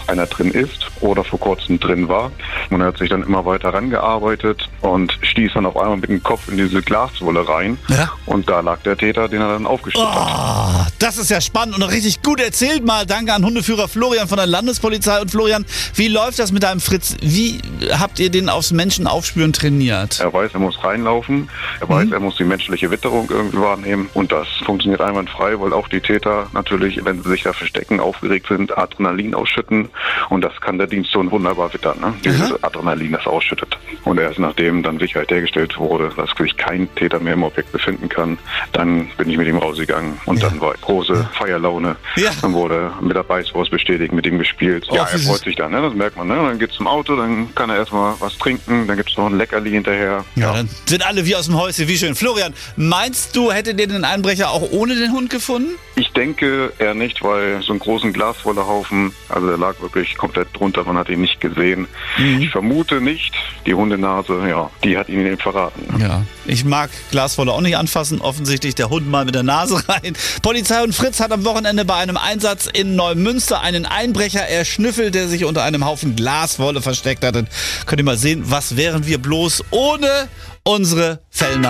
einer drin ist oder vor kurzem drin war. Und er hat sich dann immer weiter rangearbeitet und stieß dann auf einmal mit dem Kopf in diese Glaswolle rein. Ja. Und da lag der Täter, den er dann aufgestützt hat. Das ist ja spannend und richtig gut erzählt mal. Danke an Hundeführer Florian von der Landespolizei. Und Florian, wie läuft das mit deinem Fritz? Wie habt ihr den aufs Menschen aufspüren trainiert? Er weiß, er muss reinlaufen. Er weiß, er muss die menschliche Witterung irgendwie wahrnehmen. Und das funktioniert einwandfrei, weil auch die Täter natürlich, wenn sie sich da verstecken, aufgeregt sind, Adrenalin ausschütten. Und das kann der Dienstsohn wunderbar wittern, ne? Dieses Adrenalin, das ausschüttet. Und erst nachdem dann Sicherheit hergestellt wurde, dass sich kein Täter mehr im Objekt befinden kann, dann bin ich mit ihm rausgegangen. Und dann war große Feierlaune. Ja. Dann wurde mit der Beißwurst bestätigt, mit ihm gespielt. Ja, er freut sich dann, ne? Das merkt man. Ne? Dann geht's zum Auto, dann kann er erstmal was trinken, dann gibt's noch ein Leckerli hinterher. Ja, dann sind alle wie aus dem Häuschen, wie schön. Florian, meinst du, hättet ihr den Einbrecher auch ohne den Hund gefunden? Ich denke eher nicht, weil so einen großen Glaswollehaufen, also der lag wirklich komplett drunter, man hat ihn nicht gesehen. Ich vermute nicht, die Hundenase, ja, die hat ihn eben verraten. Ja, ich mag Glaswolle auch nicht anfassen, offensichtlich der Hund mal mit der Nase rein. Polizei und Fritz hat am Wochenende bei einem Einsatz in Neumünster einen Einbrecher erschnüffelt, der sich unter einem Haufen Glaswolle versteckt hatte. Könnt ihr mal sehen, was wären wir bloß ohne unsere Fellnase.